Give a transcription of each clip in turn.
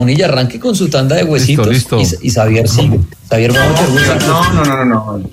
y arranque con su tanda de huesitos. Listo. Y Xavier sigue. Xavier, vamos a preguntar. No.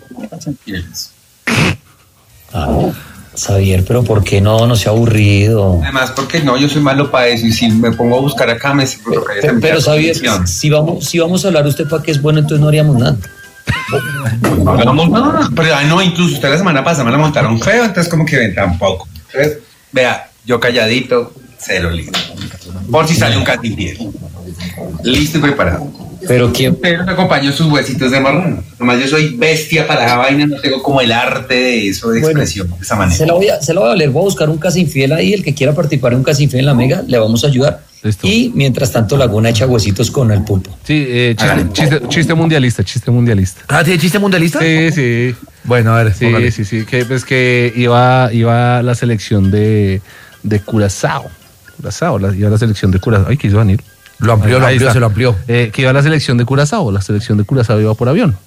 Xavier, pero ¿por qué no sea aburrido? Además, porque no, yo soy malo para eso y si me pongo a buscar acá me pero Xavier, si vamos a hablar usted para qué es bueno, entonces no haríamos nada. No hagamos nada. Pero no, incluso usted la semana pasada me la montaron feo, entonces como que ven tampoco. Entonces, vea, yo calladito, cero listo. Por si sale un catinfiel. Listo y preparado. Pero quién. Pero me acompaño sus huesitos de marrón. Nomás yo soy bestia para la vaina, no tengo como el arte de eso, de expresión, de esa manera. Se la voy a leer, voy a buscar un casi infiel ahí, el que quiera participar en un casi infiel en la Mega, le vamos a ayudar. Listo. Y mientras tanto Laguna echa huesitos con el pulpo. Sí, chiste mundialista. Ah, ¿tiene chiste mundialista? Sí. Bueno, a ver, Sí, que pues que iba la selección de Curazao. Iba la selección de Curazao. Ay, ¿qué hizo Daniel? Lo amplió. Que iba la selección de Curazao. La selección de Curazao iba por avión.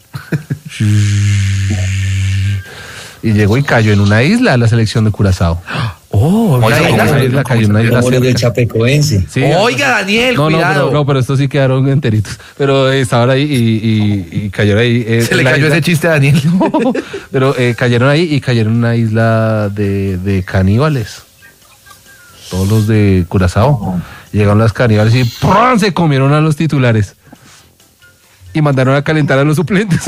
Y llegó y cayó en una isla la selección de Curazao. Una isla cayó en una isla. Como los del Chapecoense. Sí, Oiga, Daniel, cuidado. No, pero estos sí quedaron enteritos. Pero estaban ahí y cayeron ahí. Se le cayó ese chiste a Daniel. No, pero cayeron ahí y cayeron en una isla de caníbales. Todos los de Curazao. Llegaron las caníbales y ¡prum! Se comieron a los titulares. Y mandaron a calentar a los suplentes.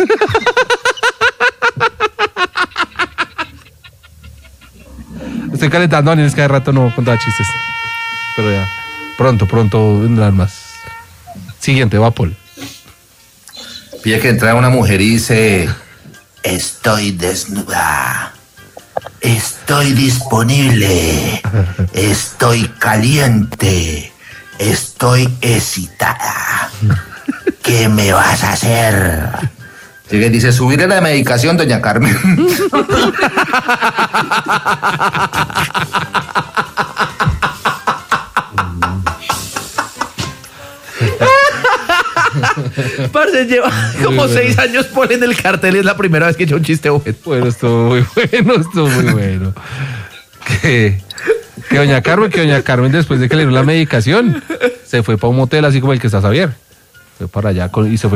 Estoy calentando, Daniel, es que de rato no contaba chistes. Pero ya, pronto vendrán más. Siguiente, va Paul. Pide que entra una mujer y dice: estoy desnuda, estoy disponible, estoy caliente, estoy excitada. ¿Qué me vas a hacer? Llega y dice: subirle la medicación, doña Carmen. Parce, lleva como 6 años en el cartel y es la primera vez que echa un chiste bueno. Bueno, estuvo muy bueno. Que doña Carmen, después de que le dieron la medicación, se fue para un motel así como el que está Xavier. Fue para allá y se fue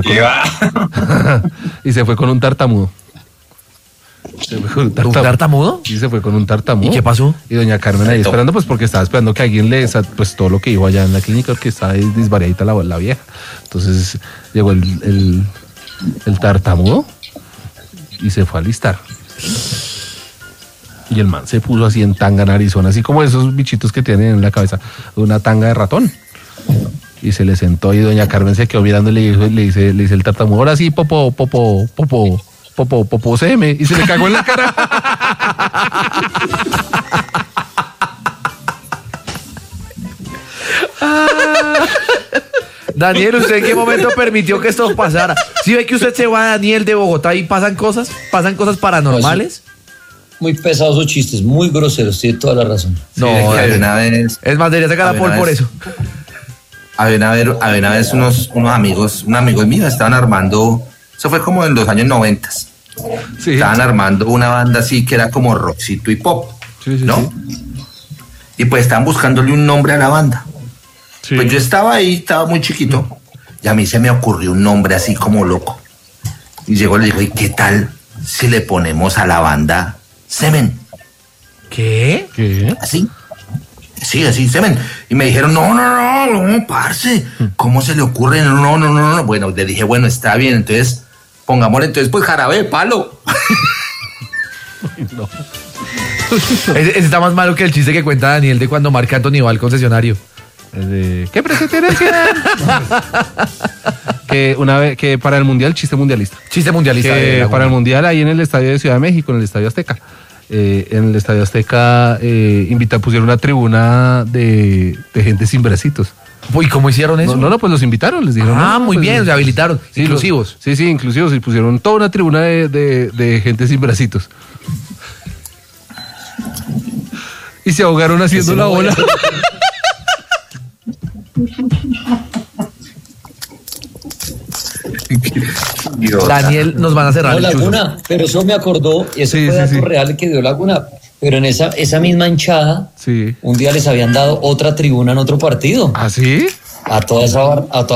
con un tartamudo. ¿Un tartamudo? Sí, se fue con un tartamudo. ¿Y qué pasó? Y doña Carmen ahí esperando, pues porque estaba esperando que alguien pues todo lo que dijo allá en la clínica, porque estaba disvariadita la vieja. Entonces llegó el tartamudo y se fue a alistar. Y el man se puso así en tanga narizón, así como esos bichitos que tienen en la cabeza, una tanga de ratón. Y se le sentó y doña Carmen se quedó mirando y le dice el tartamudo: ahora sí, popo, seme. Y se le cagó en la cara. Daniel, ¿usted en qué momento permitió que esto pasara? ¿Sí ve que usted se va, Daniel, de Bogotá y pasan cosas paranormales? Muy pesados esos chistes, muy groseros, tiene toda la razón. No, una vez, es más, debería sacar a Paul por eso. había una vez unos amigos, un amigo mío estaban armando, eso fue como en los años 90. Sí. Estaban armando una banda así que era como rockcito y pop, Sí, ¿no? sí. Y pues estaban buscándole un nombre a la banda. Sí. Pues yo estaba ahí, estaba muy chiquito, y a mí se me ocurrió un nombre así como loco. Y llegó y le dijo: ¿y qué tal si le ponemos a la banda Semen? ¿Qué? ¿Qué? ¿Así? Sí, así, Semen. Y me dijeron: no, parce, ¿cómo se le ocurre? No. Bueno, le dije: bueno, está bien, entonces pongámosle entonces pues Jarabe de Palo. No. Ese está más malo que el chiste que cuenta Daniel de cuando Marc Anthony va al concesionario. ¿Qué precio tienes que dar? Que una vez, que para el mundial, chiste mundialista. Chiste mundialista. Que para el mundial ahí en el estadio de Ciudad de México, en el estadio Azteca. En el estadio Azteca pusieron una tribuna de gente sin bracitos. ¿Y cómo hicieron eso? No, pues los invitaron, les dijeron. Muy bien, se habilitaron. Sí, inclusivos. Sí, inclusivos. Y pusieron toda una tribuna de gente sin bracitos. Y se ahogaron haciendo la ola. Daniel, nos van a cerrar No, el chuzo. Laguna, pero eso me acordó, y eso fue dato real que dio Laguna, pero en esa misma hinchada, Sí. un día les habían dado otra tribuna en otro partido. ¿Ah, sí? A toda esa